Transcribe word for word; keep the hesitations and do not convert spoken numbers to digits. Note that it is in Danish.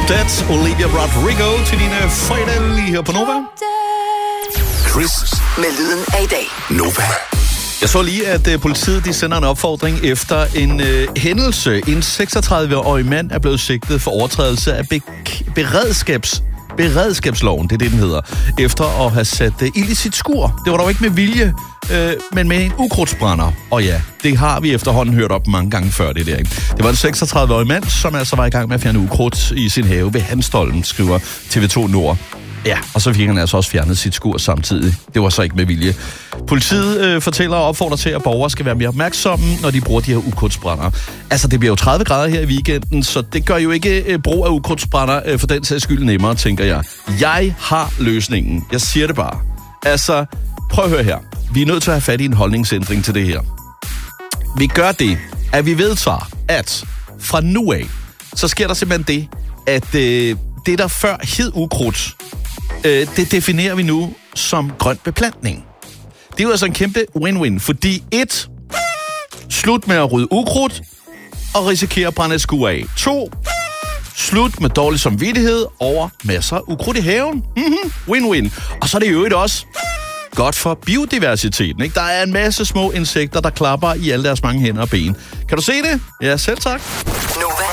Drop Dead, Olivia Rodrigo til dine fredag lige her på Nova. Chris med lyden af i dag. Nova. Jeg så lige, at uh, politiet de sender en opfordring efter en uh, hændelse. En seksogtredive-årig mand er blevet sigtet for overtrædelse af be- beredskabs beredskabsloven, det er det, den hedder, efter at have sat uh, ild i sit skur. Det var dog ikke med vilje, uh, men med en ukrudtsbrænder. Og ja, det har vi efterhånden hørt op mange gange før det der. Ikke? Det var en seksogtredive-årig mand, som altså var i gang med at fjerne ukrudt i sin have ved Hanstholm, skriver T V to Nord. Ja, og så fik han altså også fjernet sit skur samtidig. Det var så ikke med vilje. Politiet øh, fortæller og opfordrer til, at borgere skal være mere opmærksomme, når de bruger de her ukrudtsbrænder. Altså, det bliver jo tredive grader her i weekenden, så det gør jo ikke øh, brug af ukrudtsbrænder øh, for den sags skyld nemmere, tænker jeg. Jeg har løsningen. Jeg siger det bare. Altså, prøv at høre her. Vi er nødt til at have fat i en holdningsændring til det her. Vi gør det, at vi vedtager, at fra nu af, så sker der simpelthen det, at øh, det, der før hed ukrudt, øh, det definerer vi nu som grøn beplantning. Det er jo altså en kæmpe win-win, fordi et, slut med at rydde ukrudt og risikere at brænde et skur af. To, slut med dårlig samvittighed over masser af ukrudt i haven. Mm-hmm. Win-win. Og så er det jo øvrigt også godt for biodiversiteten, ikke? Der er en masse små insekter, der klapper i alle deres mange hænder og ben. Kan du se det? Ja, selv tak. Nova